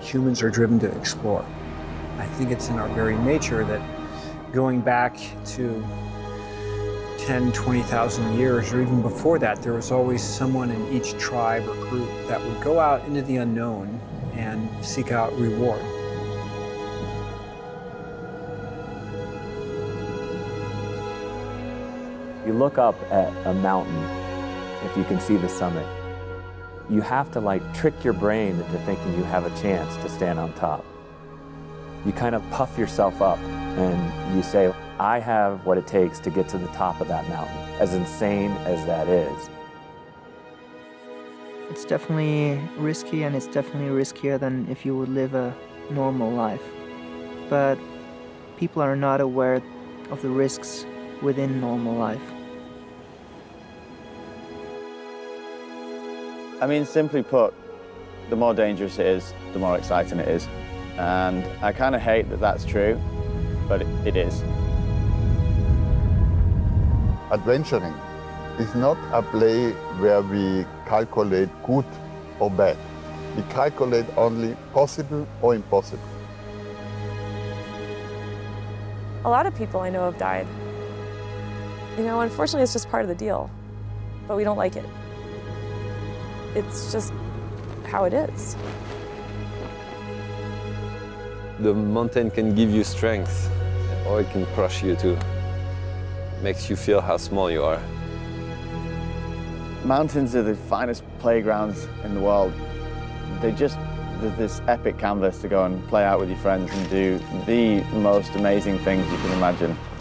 humans are driven to explore. I think it's in our very nature that going back to 10, 20,000 years, or even before that, there was always someone in each tribe or group that would go out into the unknown and seek out reward. You look up at a mountain, if you can see the summit. You have to trick your brain into thinking you have a chance to stand on top. You kind of puff yourself up and you say, I have what it takes to get to the top of that mountain, as insane as that is. It's definitely risky, and it's definitely riskier than if you would live a normal life. But people are not aware of the risks within normal life. I mean, simply put, the more dangerous it is, the more exciting it is. And I kind of hate that that's true, but it is. Adventuring is not a play where we calculate good or bad. We calculate only possible or impossible. A lot of people I know have died. Unfortunately, it's just part of the deal, but we don't like it. It's just how it is. The mountain can give you strength, or it can crush you too. Makes you feel how small you are. Mountains are the finest playgrounds in the world. They're this epic canvas to go and play out with your friends and do the most amazing things you can imagine.